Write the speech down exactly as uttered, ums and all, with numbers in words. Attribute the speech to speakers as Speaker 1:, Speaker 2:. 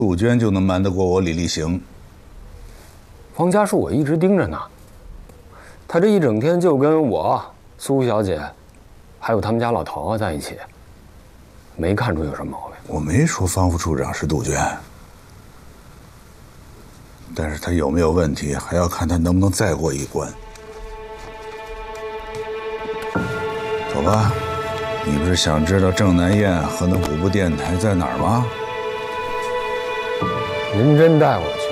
Speaker 1: 杜鹃就能瞒得过我李立行。
Speaker 2: 方家树我一直盯着呢，他这一整天就跟我、苏小姐，还有他们家老头子在一起，没看出有什么毛病。
Speaker 1: 我没说方副处长是杜鹃，但是他有没有问题，还要看他能不能再过一关。走吧，你不是想知道郑南燕和那五部电台在哪儿吗？
Speaker 2: 您真带我去？